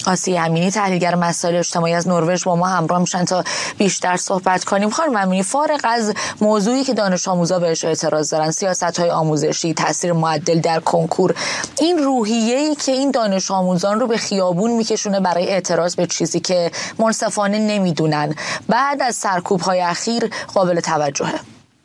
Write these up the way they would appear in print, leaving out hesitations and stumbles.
آسیه امینی تحلیلگر مسائل اجتماعی از نروژ با ما همراه میشن تا بیشتر صحبت کنیم. خانم امینی، فارغ از موضوعی که دانش آموزا بهش اعتراض دارن، سیاست‌های آموزشی، تاثیر معدل در کنکور، این روحیه‌ای که این دانش آموزان رو به خیابون میکشونه برای اعتراض به چیزی که منصفانه نمیدونن، بعد از سرکوب‌های اخیر قابل توجهه.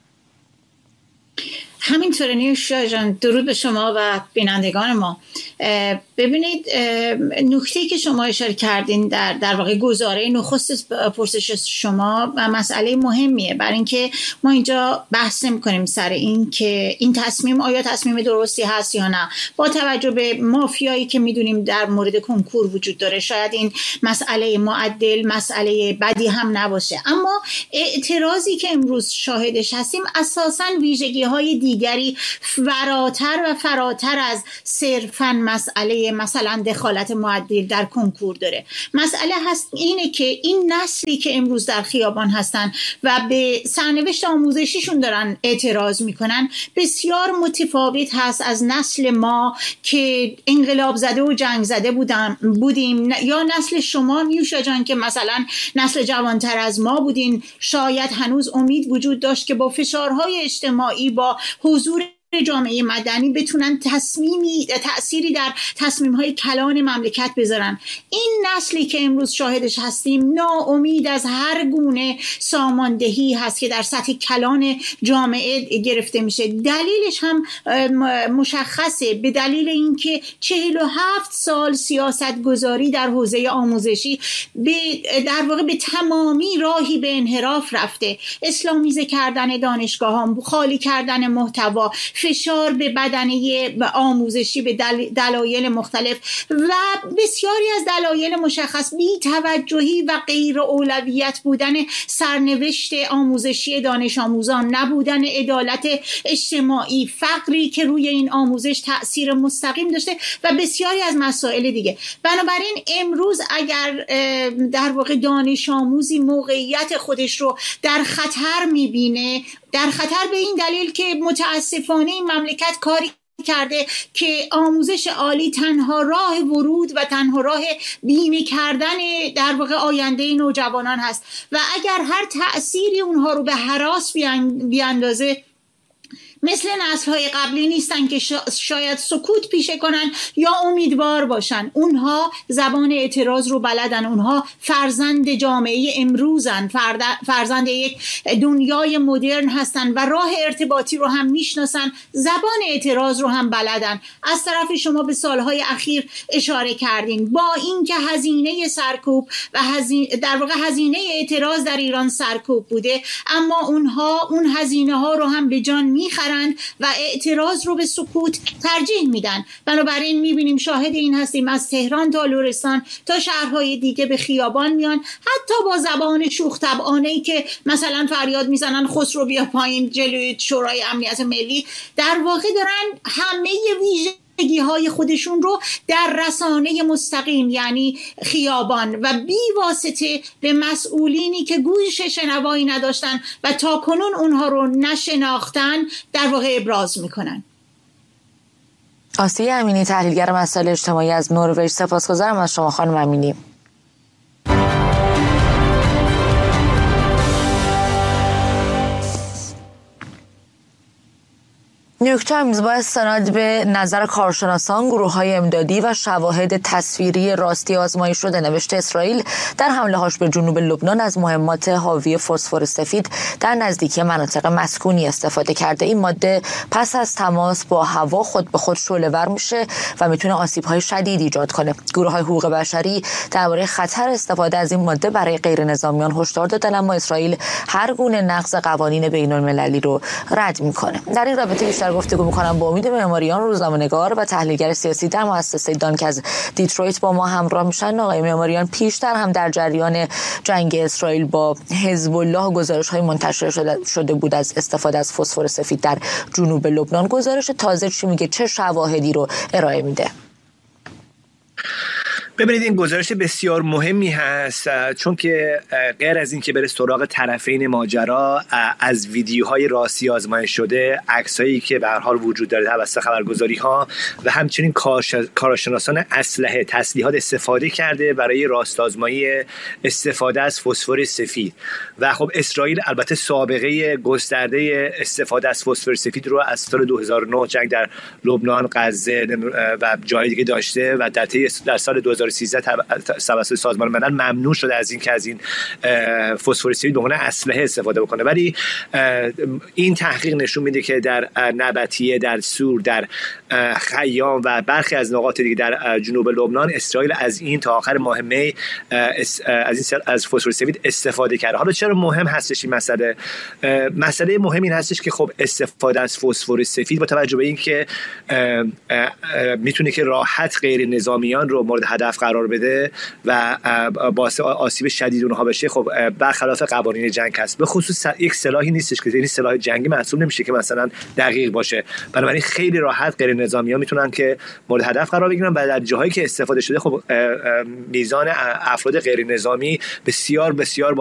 همینطوره نیوشا جان، درود به شما و بینندگان ما. ببینید، نکته‌ای که شما اشاره کردین در واقع گزاره نخست پرسش شما و مسئله مهمیه، برای اینکه ما اینجا بحث می‌کنیم سر این که این تصمیم آیا تصمیم درستی هست یا نه. با توجه به مافیایی که می‌دونیم در مورد کنکور وجود داره، شاید این مسئله معدل مسئله بدی هم نباشه، اما اعتراضی که امروز شاهدش هستیم اساساً ویژگی‌های دیگری فراتر از صرفاً مسئله مثلا دخالت معدل در کنکور داره. مسئله هست اینه که این نسلی که امروز در خیابان هستن و به سرنوشت آموزشیشون دارن اعتراض میکنن بسیار متفاوت هست از نسل ما که انقلاب زده و جنگ زده بودیم، یا نسل شما نیوشا جان که مثلا نسل جوانتر از ما بودین. شاید هنوز امید وجود داشت که با فشارهای اجتماعی، با حضور جامعه مدنی بتونن تأثیری در تصمیم‌های کلان مملکت بذارن. این نسلی که امروز شاهدش هستیم ناامید از هر گونه ساماندهی هست که در سطح کلان جامعه گرفته میشه. دلیلش هم مشخصه، به دلیل اینکه 47 سال سیاست گذاری در حوزه آموزشی در واقع به تمامی راهی به انحراف رفته. اسلامیزه کردن دانشگاه‌ها، خالی کردن محتوا، فشار به بدنه آموزشی به دلایل مختلف و بسیاری از دلایل مشخص، بی‌توجهی و غیر اولویت بودن سرنوشت آموزشی دانش آموزان، نبودن عدالت اجتماعی، فقری که روی این آموزش تأثیر مستقیم داشته و بسیاری از مسائل دیگه. بنابراین امروز اگر در واقع دانش آموزی موقعیت خودش رو در خطر میبینه، در خطر به این دلیل که متاسفانه این مملکت کاری کرده که آموزش عالی تنها راه ورود و تنها راه بیمه کردن در واقع آینده نوجوانان هست و اگر هر تأثیری اونها رو به هراس بیاندازه، مثل نسل‌های قبلی نیستن که شاید سکوت پیشه کنن یا امیدوار باشن. اونها زبان اعتراض رو بلدن، اونها فرزند جامعه امروزن، فرزند یک دنیای مدرن هستن و راه ارتباطی رو هم میشناسن، زبان اعتراض رو هم بلدن. از طرف شما به سالهای اخیر اشاره کردین، با اینکه هزینه سرکوب و در واقع هزینه اعتراض در ایران سرکوب بوده، اما اونها اون هزینه ها رو هم به جان میخرن و اعتراض رو به سکوت ترجیح میدن. بنابراین میبینیم، شاهد این هستیم، از تهران تا لرستان تا شهرهای دیگه به خیابان میان، حتی با زبان شوخ طبعانه‌ای که مثلا فریاد میزنن خسرو بیا پایین جلوی شورای امنیت ملی، در واقع دارن همه های خودشون رو در رسانه مستقیم یعنی خیابان و بی واسطه به مسئولینی که گوش شنوایی نداشتن و تا کنون اونها رو نشناختن در واقع ابراز میکنن. آسیه امینی تحلیلگر مسائل اجتماعی از نروژ، سپاسگزارم از شما خانم امینی. نیویورک تایمز با استناد به نظر کارشناسان، گروه‌های امدادی و شواهد تصویری راستی آزمایش شده نوشته اسرائیل در حمله‌هاش به جنوب لبنان از مهمات حاوی فسفر سفید در نزدیکی مناطق مسکونی استفاده کرده. این ماده پس از تماس با هوا خود به خود شعله‌ور میشه و میتونه آسیب‌های شدید ایجاد کنه. گروه‌های حقوق بشری درباره خطر استفاده از این ماده برای غیر نظامیان هشدار دادن، اما اسرائیل هر گونه نقض قوانین بین‌المللی رو رد میکنه. در این رابطه بیشتر گفتگو میکنم با امید معماریان، روزنامه‌نگار و تحلیلگر سیاسی در مؤسسه دانک از دیترویت با ما همراه میشن. آقای معماریان، پیشتر هم در جریان جنگ اسرائیل با حزب الله گزارش‌های منتشر شده بود از استفاده از فسفر سفید در جنوب لبنان. گزارش تازه چی میگه؟ چه شواهدی رو ارائه میده؟ ببینید این گزارش بسیار مهمی هست، چون که غیر از این که بره سراغ طرفین ماجرا، از ویدیوهای راستی آزمایش شده، عکسایی که به هر حال وجود داره توسط خبرگزاری‌ها و همچنین کارشناسان اسلحه تسلیحات استفاده کرده برای راست آزمایی استفاده از فسفر سفید. و خب اسرائیل البته سابقه گسترده استفاده از فسفر سفید رو از سال 2009 جنگ در لبنان، غزه و جای دیگه داشته و در سال 2013 توسط سازمان ملل ممنوع شده از این که از این فسفر سفید به عنوان اسلحه استفاده بکنه. ولی این تحقیق نشون میده که در نبطیه، در سور، در خیام و برخی از نقاط دیگه در جنوب لبنان اسرائیل از این تا آخر ماه می از فسفر سفید استفاده کرده. حالا چرا مهم هستش این مسئله؟ مسئله مهم این هستش که خب استفاده از فسفر سفید با توجه به این که میتونه که راحت غیر نظامیان رو مورد هدف قرار بده و باعث آسیب شدید اونها بشه، خب برخلاف قوانین جنگ هست. به خصوص یک سلاحی نیستش که این سلاح جنگی محسوب نمیشه که مثلا دقیق باشه، بنابراین خیلی راحت غیر نظامیان میتونن که مورد هدف قرار بگیرن و در جاهایی که استفاده شده خب میزان افراد غیر نظامی بسیار بسیار